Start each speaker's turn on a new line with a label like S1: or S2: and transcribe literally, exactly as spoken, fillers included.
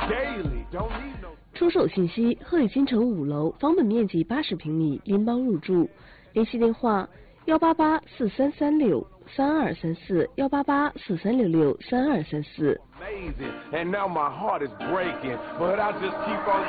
S1: 出手信息：鹤宇金城五楼，房本面积八十平米，拎包入住。联系电话：幺八八四三三六三二三四，幺八八四三六六三二三四。